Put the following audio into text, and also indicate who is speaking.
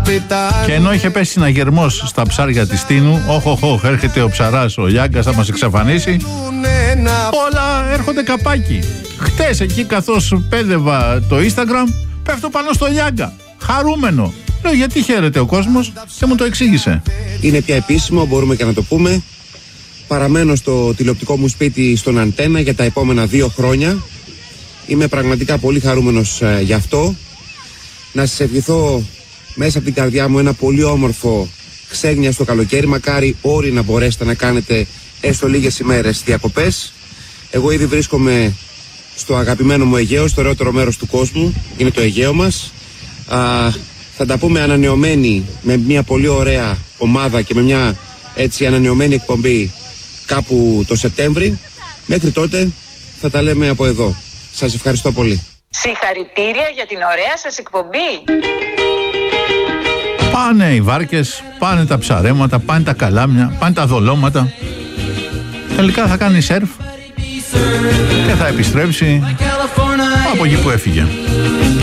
Speaker 1: Και ενώ είχε πέσει συναγερμός στα ψάρια της Τίνου, όχ, έρχεται ο ψαράς, ο Λιάγκας, θα μας εξαφανίσει. Όλα έρχονται καπάκι. Χτες εκεί καθώς πέδευα το Instagram, πέφτω πάνω στο Λιάγκα, χαρούμενο. Λέω, γιατί χαίρεται ο κόσμος, και μου το εξήγησε.
Speaker 2: Είναι πια επίσημο, μπορούμε και να το πούμε. Παραμένω στο τηλεοπτικό μου σπίτι στον Αντένα για τα επόμενα 2 χρόνια. Είμαι πραγματικά πολύ χαρούμενος γι' αυτό. Να σας ευχηθώ μέσα από την καρδιά μου ένα πολύ όμορφο ξέγνιαστο καλοκαίρι. Μακάρι όλοι να μπορέσετε να κάνετε έστω λίγες ημέρες διακοπές. Εγώ ήδη βρίσκομαι στο αγαπημένο μου Αιγαίο, στο ωραιότερο μέρος του κόσμου. Είναι το Αιγαίο μας. Θα τα πούμε ανανεωμένοι με μια πολύ ωραία ομάδα και με μια έτσι ανανεωμένη εκπομπή κάπου το Σεπτέμβρη. Μέχρι τότε θα τα λέμε από εδώ. Σας ευχαριστώ πολύ.
Speaker 3: Συγχαρητήρια για την ωραία σας εκπομπή.
Speaker 1: Πάνε οι βάρκες, πάνε τα ψαρέματα, πάνε τα καλάμια, πάνε τα δολώματα. Τελικά θα κάνει σερφ και θα επιστρέψει από εκεί που έφυγε.